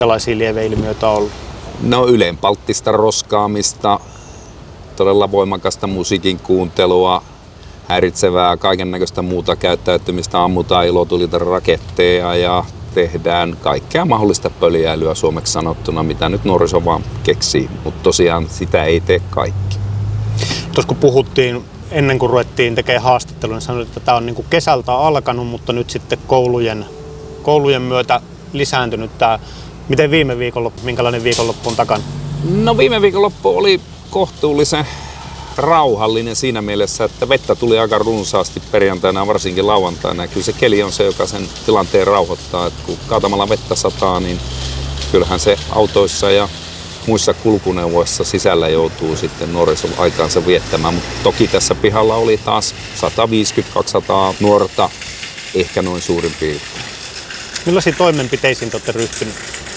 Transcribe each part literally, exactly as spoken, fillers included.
Minkälaisia lieveilmiöitä on ollut? No ylenpalttista roskaamista, todella voimakasta musiikin kuuntelua, häiritsevää kaikennäköistä muuta käyttäytymistä, ammutaan ilotulita raketteja ja tehdään kaikkea mahdollista pöljäilyä suomeksi sanottuna, mitä nyt nuoriso vaan keksii, mutta tosiaan sitä ei tee kaikki. Tuossa kun puhuttiin ennen kuin ruvettiin tekemään haastattelua, niin sanoit, että tämä on niin kuin kesältä alkanut, mutta nyt sitten koulujen, koulujen myötä lisääntynyt tämä. Miten viime viikonloppu, minkälainen viikonloppu on takana? No viime viikonloppu oli kohtuullisen rauhallinen siinä mielessä, että vettä tuli aika runsaasti perjantaina, varsinkin lauantaina. Ja kyllä se keli on se, joka sen tilanteen rauhoittaa. Että kun kaatamalla vettä sataa, niin kyllähän se autoissa ja muissa kulkuneuvoissa sisällä joutuu sitten nuorison aikaansa viettämään. Mutta toki tässä pihalla oli taas sata viisikymmentä kaksisataa nuorta, ehkä noin suurin piirtein. Millaisiin toimenpiteisiin te olette ryhtyneet?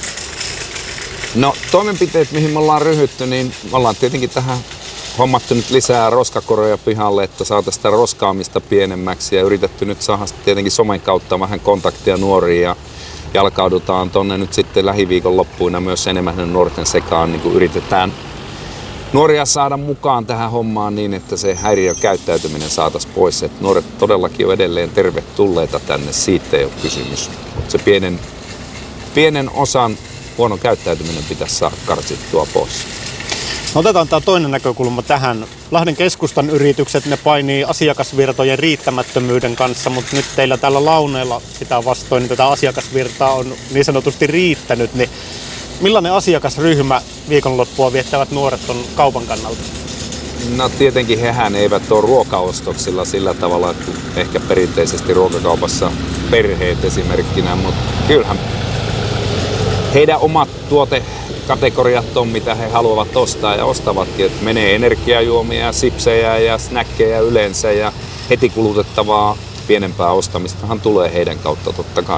No toimenpiteet, mihin me ollaan ryhdytty, niin me ollaan tietenkin tähän hommattu nyt lisää roskakoroja pihalle, että saataisiin sitä roskaamista pienemmäksi ja yritetty nyt saada tietenkin somen kautta vähän kontaktia nuoriin ja jalkaudutaan tonne nyt sitten lähiviikon loppuina myös enemmän nuorten sekaan, niin kuin yritetään nuoria saada mukaan tähän hommaan niin, että se häiriökäyttäytyminen saataisiin pois. Että nuoret todellakin on edelleen tervetulleita tänne, siitä ei ole kysymys. Mutta se pienen, pienen osan huono käyttäytyminen pitäisi saada karsittua pois. No otetaan tämä toinen näkökulma tähän. Lahden keskustan yritykset, ne painii asiakasvirtojen riittämättömyyden kanssa, mutta nyt teillä täällä Launeella sitä vastoin, niin tätä asiakasvirtaa on niin sanotusti riittänyt. Niin millainen asiakasryhmä viikonloppua viettävät nuoret on kaupan kannalta? No tietenkin hehän eivät ole ruokaostoksilla sillä tavalla, että ehkä perinteisesti ruokakaupassa perheet esimerkkinä, mutta kyllähän heidän omat tuotekategoriat on, mitä he haluavat ostaa ja ostavatkin. Että menee energiajuomia, sipsejä ja snäkkejä yleensä ja heti kulutettavaa pienempää ostamistahan tulee heidän kautta totta kai.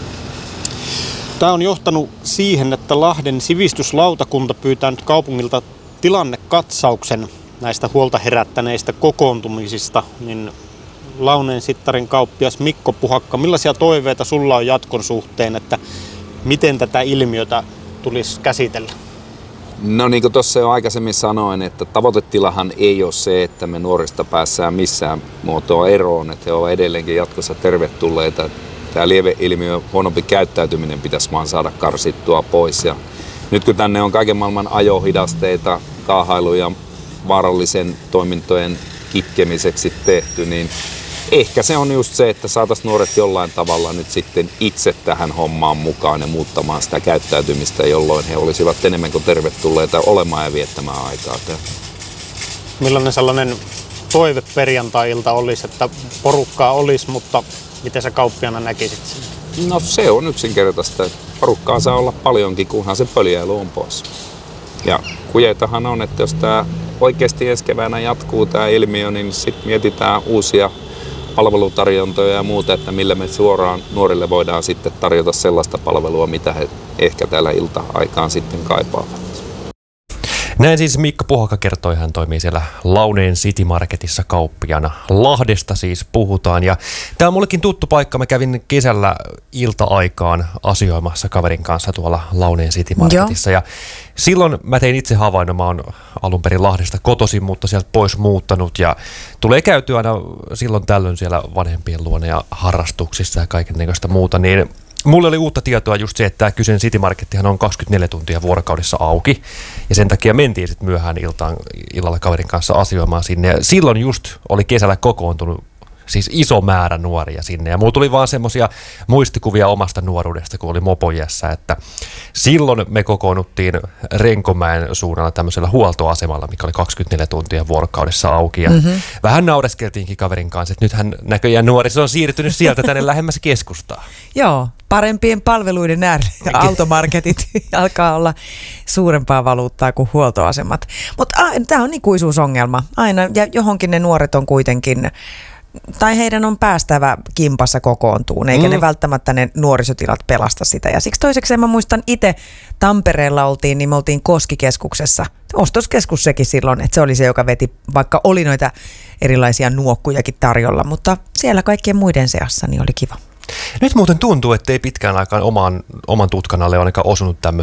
Tämä on johtanut siihen, että Lahden sivistyslautakunta pyytää nyt kaupungilta tilannekatsauksen näistä huolta herättäneistä kokoontumisista. Niin Launeen Sittarin kauppias Mikko Puhakka, millaisia toiveita sulla on jatkon suhteen, että miten tätä ilmiötä tulisi käsitellä? No niin kuin tuossa jo aikaisemmin sanoin, että tavoitetilahan ei ole se, että me nuorista päässään missään muotoa eroon, että he ovat edelleenkin jatkossa tervetulleita. Tämä lieveilmiö, huonompi käyttäytyminen pitäisi vaan saada karsittua pois. Ja nyt kun tänne on kaiken maailman ajohidasteita, kaahailuja vaarallisen toimintojen kitkemiseksi tehty, niin ehkä se on just se, että saataisiin nuoret jollain tavalla nyt sitten itse tähän hommaan mukaan ja muuttamaan sitä käyttäytymistä, jolloin he olisivat enemmän kuin tervetulleita olemaan ja viettämään aikaa. Millainen sellainen toive perjantai-ilta olisi, että porukkaa olisi, mutta miten sä kauppiana näkisit sen? No se on yksinkertaista. Porukkaa saa olla paljonkin, kunhan se pöljäily on pois. Ja kujeitahan on, että jos tämä oikeasti ensi keväänä jatkuu tämä ilmiö, niin sitten mietitään uusia palvelutarjontoja ja muuta, että millä me suoraan nuorille voidaan sitten tarjota sellaista palvelua, mitä he ehkä täällä ilta-aikaan sitten kaipaavat. Näin siis Mikko Puhakka kertoi, hän toimii siellä Launeen City Marketissa kauppiana. Lahdesta siis puhutaan ja tämä on mullekin tuttu paikka. Mä kävin kesällä ilta-aikaan asioimassa kaverin kanssa tuolla Launeen City Marketissa. Joo. Ja silloin mä tein itse havainnon, mä oon alun perin Lahdesta kotoisin, mutta sieltä pois muuttanut ja tulee käytyä aina silloin tällöin siellä vanhempien luona ja harrastuksissa ja kaikennäköistä muuta, niin mulle oli uutta tietoa just se, että tämä kyseinen City Markettihan on kaksikymmentäneljä tuntia vuorokaudessa auki ja sen takia mentiin sitten myöhään iltaan, illalla kaverin kanssa asioimaan sinne ja silloin just oli kesällä kokoontunut siis iso määrä nuoria sinne ja mulla tuli vaan semmoisia muistikuvia omasta nuoruudesta, kun oli mopojässä, että silloin me kokoonnuttiin Renkomäen suunnalla tämmöisellä huoltoasemalla, mikä oli kaksikymmentäneljä tuntia vuorokaudessa auki ja mm-hmm. vähän naureskeltiinkin kaverin kanssa, että nythän näköjään nuoriso on siirtynyt sieltä tänne lähemmäs keskustaa. Joo, parempien palveluiden äärellä automarketit alkaa olla suurempaa valuuttaa kuin huoltoasemat, mutta tämä on ikuisuusongelma aina ja johonkin ne nuoret on kuitenkin tai heidän on päästävä kimpassa kokoontuun, eikä mm. ne välttämättä ne nuorisotilat pelasta sitä. Ja siksi toiseksi mä muistan itse Tampereella oltiin, niin me oltiin Koskikeskuksessa. Ostoskeskus sekin silloin, että se oli se, joka veti, vaikka oli noita erilaisia nuokkujakin tarjolla, mutta siellä kaikkien muiden seassa niin oli kiva. Nyt muuten tuntuu, että ei pitkään aikaan oman, oman tutkan alle ole ainakaan osunut tämmöistä